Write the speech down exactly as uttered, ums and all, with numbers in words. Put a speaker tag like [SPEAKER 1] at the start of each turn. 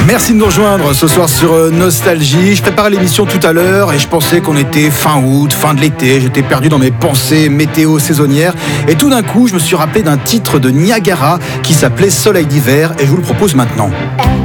[SPEAKER 1] Merci de nous rejoindre ce soir sur Nostalgie. Je préparais l'émission tout à l'heure et je pensais qu'on était fin août, fin de l'été. J'étais perdu dans mes pensées météo saisonnières. Et tout d'un coup, je me suis rappelé d'un titre de Niagara qui s'appelait Soleil d'hiver et je vous le propose maintenant.